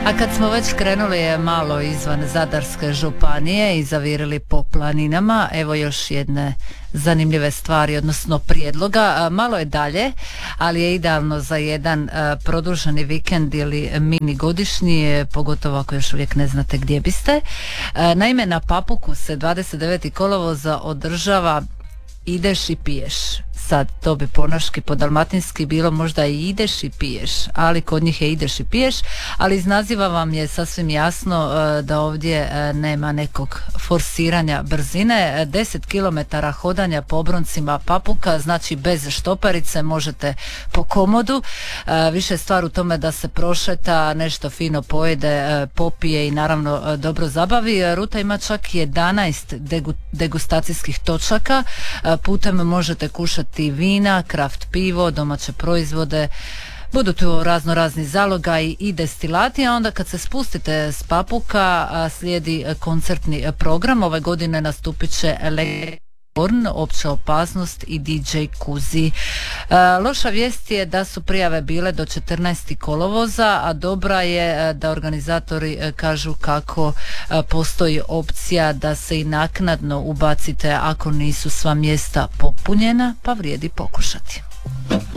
A kad smo već krenuli malo izvan Zadarske županije i zavirili po planinama, evo još jedne zanimljive stvari, odnosno prijedloga. Malo je dalje, ali je idealno za jedan produženi vikend ili mini godišnji, pogotovo ako još uvijek ne znate gdje biste. Naime, na Papuku se 29. kolovoza održava Ideš i piješ. Sad, to bi ponoški, po dalmatinski bilo možda i ideš i piješ, ali kod njih je ideš i piješ, ali iz naziva vam je sasvim jasno da ovdje nema nekog forsiranja brzine. 10 km hodanja po obroncima Papuka, znači bez štoparice, možete po komodu. Više je stvar u tome da se prošeta, nešto fino pojede, popije i naravno dobro zabavi. Ruta ima čak 11 degustacijskih točaka, putem možete kušati vina, kraft pivo, domaće proizvode, budu tu razno razni zalogaji i destilati, a onda kad se spustite s Papuka slijedi koncertni program. Ove godine nastupit će Opća opasnost i DJ Kuzi. Loša vijest je da su prijave bile do 14. kolovoza, a dobra je da organizatori kažu kako postoji opcija da se i naknadno ubacite ako nisu sva mjesta popunjena, pa vrijedi pokušati.